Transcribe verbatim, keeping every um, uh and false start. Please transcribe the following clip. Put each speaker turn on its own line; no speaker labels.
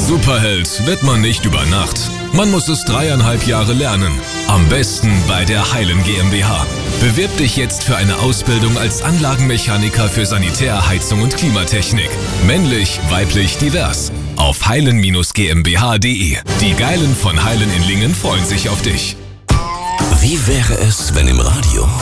Superheld wird man nicht über Nacht. Man muss es dreieinhalb Jahre lernen. Am besten bei der Heilen GmbH. Bewirb dich jetzt für eine Ausbildung als Anlagenmechaniker für Sanitär, Heizung und Klimatechnik. Männlich, weiblich, divers. Auf heilen Bindestrich GmbH punkt de. Die Geilen von Heilen in Lingen freuen sich auf dich.
Wie wäre es, wenn im Radio